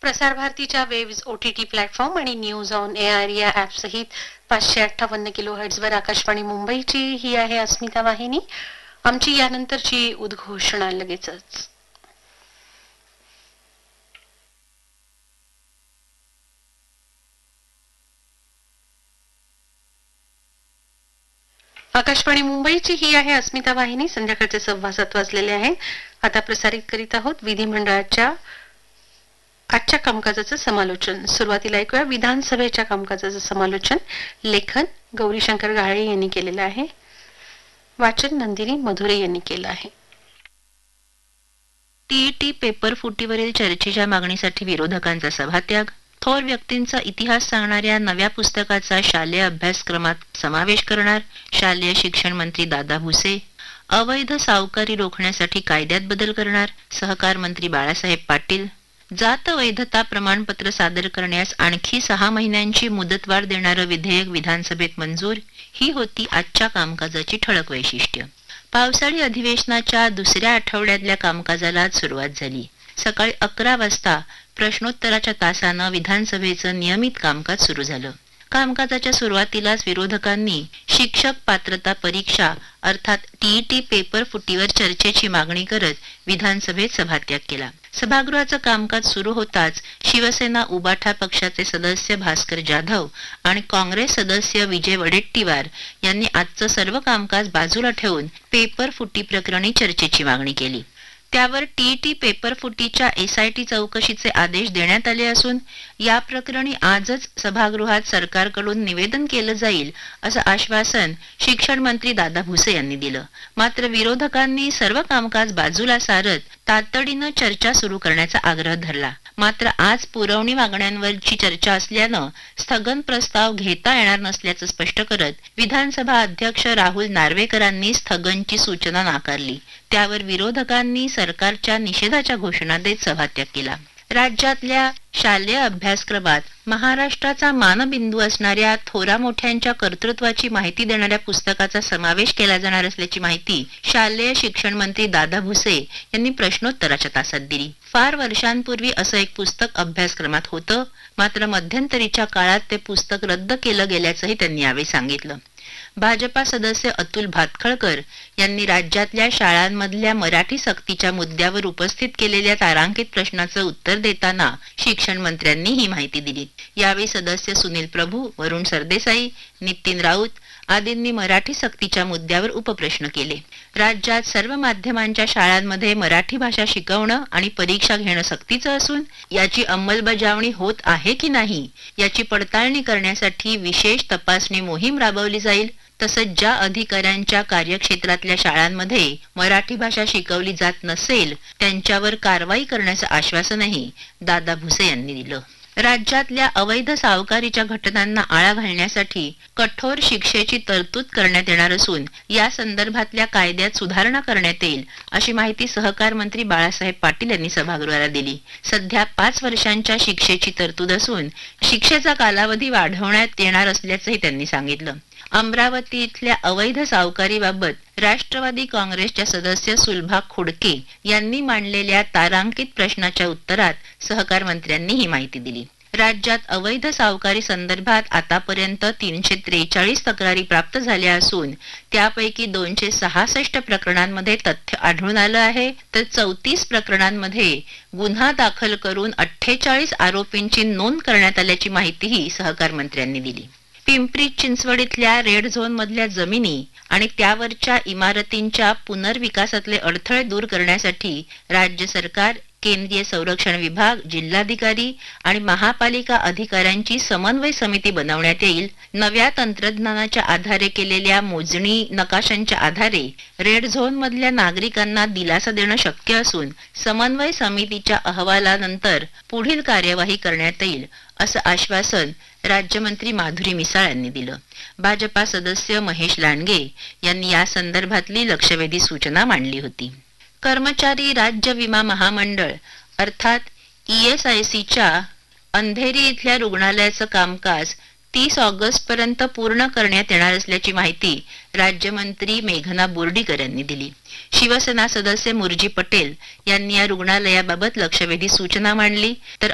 प्रसार भारतीच्या waves OTT platform आणि न्यूज ऑन एआर या ऍप सहित 558 किलोहर्ट्झ वर आकाशवाणी मुंबईची ही आहे अस्मिता वाहिनी. आमची यानंतरची उद्घोषणा लगेचच. आकाशवाणी मुंबईची ही आहे अस्मिता वाहिनी. संध्याकाळचे 7:15 वाजलेले आहे. आता प्रसारित करीत आहोत विधिमंडळाच्या आजच्या कामकाजाचं समालोचन. सुरुवातीला ऐकूया विधानसभेच्या कामकाजाचं समालोचन. लेखन गौरीशंकर गाळे यांनी केलेलं आहे. वाचन नंदिनी मधुरे यांनी केलं आहे. टीईटी पेपर फुटीवरील चर्चेच्या मागणीसाठी विरोधकांचा सभात्याग. थोर व्यक्तींचा इतिहास सांगणाऱ्या नव्या पुस्तकाचा शालेय अभ्यासक्रमात समावेश करणार शालेय शिक्षण मंत्री दादा भुसे. अवैध सावकारी रोखण्यासाठी कायद्यात बदल करणार सहकार मंत्री बाळासाहेब पाटील. जात वैधता प्रमाणपत्र सादर करण्यास आणखी 6 महिन्यांची मुदतवाढ देणारं विधेयक विधानसभेत मंजूर. ही होती आजच्या कामकाजाची ठळक वैशिष्ट्य. पावसाळी अधिवेशनाच्या दुसऱ्या आठवड्यातल्या कामकाजाला सुरुवात झाली. सकाळी 11 वाजता प्रश्नोत्तराच्या तासानं विधानसभेचं नियमित कामकाज सुरू झालं. कामकाजाच्या सुरुवातीलाच विरोधकांनी शिक्षक पात्रता परीक्षा अर्थात टीईटी पेपर फुटीवर चर्चेची मागणी करत विधानसभेत सभात्याग केला. सभागृहाचं कामकाज सुरू होताच शिवसेना उबाठा पक्षाचे सदस्य भास्कर जाधव आणि काँग्रेस सदस्य विजय वडेट्टीवार यांनी आजचं सर्व कामकाज बाजूला ठेवून पेपर फुटी प्रकरणी चर्चेची मागणी केली. त्यावर टीईटी पेपर फुटीच्या SIT चौकशीचे आदेश देण्यात आले असून या प्रकरणी आजच सभागृहात सरकारकडून निवेदन केलं जाईल असं आश्वासन शिक्षण मंत्री दादा भुसे यांनी दिलं. मात्र विरोधकांनी सर्व कामकाज बाजूला सारत तातडीनं चर्चा सुरू करण्याचा आग्रह धरला. मात्र आज पुरवणी मागण्यांवरची चर्चा असल्यानं स्थगन प्रस्ताव घेता येणार नसल्याचं स्पष्ट करत विधानसभा अध्यक्ष राहुल नार्वेकरांनी स्थगनची सूचना नाकारली. त्यावर विरोधकांनी सरकारच्या निषेधाच्या घोषणा देत सभात्याग केला. राज्यातल्या शालेय अभ्यासक्रमात महाराष्ट्राचा मानबिंदू असणाऱ्या थोरा मोठ्यांच्या कर्तृत्वाची माहिती देणाऱ्या पुस्तकाचा समावेश केला जाणार असल्याची माहिती शालेय शिक्षण मंत्री दादा भुसे यांनी प्रश्नोत्तराच्या तासात दिली. फार वर्षांपूर्वी असं एक पुस्तक अभ्यासक्रमात होतं. मात्र मध्यंतरीच्या काळात ते पुस्तक रद्द केलं गेल्याचंही त्यांनी यावेळी सांगितलं. भाजपा सदस्य अतुल भातखळकर यांनी राज्यातल्या शाळांमधल्या मराठी सक्तीच्या मुद्द्यावर उपस्थित केलेल्या तारांकित प्रश्नाचं उत्तर देताना शिक्षण मंत्र्यांनी ही माहिती दिली. यावेळी सदस्य सुनील प्रभू, वरुण सरदेसाई, नितीन राऊत आदींनी मराठी सक्तीच्या मुद्द्यावर उपप्रश्न केले. राज्यात सर्व माध्यमांच्या शाळांमध्ये मराठी भाषा शिकवणं आणि परीक्षा घेणं सक्तीचं असून याची अंमलबजावणी होत आहे की नाही याची पडताळणी करण्यासाठी विशेष तपासणी मोहीम राबवली जाईल. तसंच ज्या अधिकाऱ्यांच्या कार्यक्षेत्रातल्या शाळांमध्ये मराठी भाषा शिकवली जात नसेल त्यांच्यावर कारवाई करण्याचं आश्वासनही दादा भुसे यांनी दिलं. राज्यातल्या अवैध सावकारीच्या घटनांना आळा घालण्यासाठी कठोर शिक्षेची तरतूद करण्यात येणार असून या संदर्भातल्या कायद्यात सुधारणा करण्यात येईल अशी माहिती सहकार मंत्री बाळासाहेब पाटील यांनी सभागृहाला दिली. सध्या 5 वर्षांच्या शिक्षेची तरतूद असून शिक्षेचा कालावधी वाढवण्यात येणार असल्याचंही त्यांनी सांगितलं. अमरावती इथल्या अवैध सावकारीबाबत राष्ट्रवादी काँग्रेसच्या सदस्य सुलभा खोडके यांनी मांडलेल्या तारांकित प्रश्नाच्या उत्तरात सहकार मंत्र्यांनी ही माहिती दिली. राज्यात अवैध सावकारी संदर्भात आतापर्यंत 343 तक्रारी प्राप्त झाल्या असून त्यापैकी 266 प्रकरणांमध्ये तथ्य आढळून आलं आहे तर 34 प्रकरणांमध्ये गुन्हा दाखल करून 48 आरोपींची नोंद करण्यात आल्याची माहितीही सहकार मंत्र्यांनी दिली. पिंपरी चिंचवड इथल्या रेड झोन मधल्या जमिनी आणि त्यावरच्या इमारतींच्या पुनर्विकासातले अडथळे दूर करण्यासाठी राज्य सरकार, केंद्रीय संरक्षण विभाग, जिल्हाधिकारी आणि महापालिका अधिकाऱ्यांची समन्वय समिती बनवण्यात येईल. नव्या तंत्रज्ञानाच्या आधारे केलेल्या मोजणी नकाशांच्या आधारे रेड झोन मधल्या नागरिकांना दिलासा देणं शक्य असून समन्वय समितीच्या अहवालानंतर पुढील कार्यवाही करण्यात येईल असं आश्वासन राज्यमंत्री माधुरी मिसाळ यांनी दिलं. भाजपा सदस्य महेश लांडगे यांनी या संदर्भातली लक्षवेधी सूचना मांडली होती. कर्मचारी राज्य विमा महामंडळ अर्थात ESICच्या अंधेरी इथल्या रुग्णालयाचं कामकाज 30 ऑगस्ट पर्यंत पूर्ण करण्यात येणार असल्याची माहिती राज्यमंत्री मेघना बोर्डीकर यांनी दिली. शिवसेना सदस्य मुरजी पटेल यांनी या रुग्णालयाबाबत लक्षवेधी सूचना मांडली तर